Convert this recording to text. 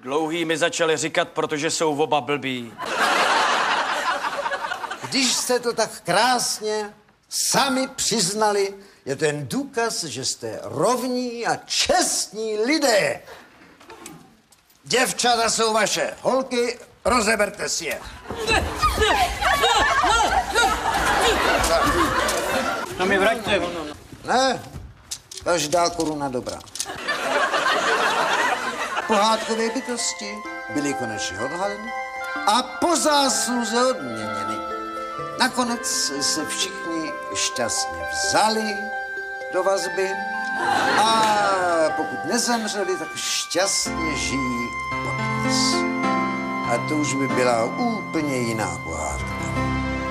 Dlouhý mi začali říkat, protože jsou oba blbí. Když jste to tak krásně sami přiznali, je to jen důkaz, že jste rovní a čestní lidé. Děvčata jsou vaše holky, rozeberte si je. No mi vraťte. Ne, každá koruna dobrá. Pohádkové bytosti byly konečně odhaleny a po zásluze odměněny. Nakonec se všichni šťastně vzali do vazby a pokud nezemřeli, tak šťastně žijí dodnes. A to už by byla úplně jiná pohádka.